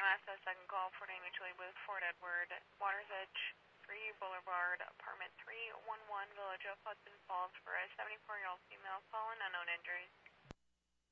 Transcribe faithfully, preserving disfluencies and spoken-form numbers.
Massa, second call for name mutually with Fort Edward, Water's Edge, Free Boulevard, apartment three one one, Village of Hudson Falls, for a seventy-four-year-old female, fallen, unknown injuries.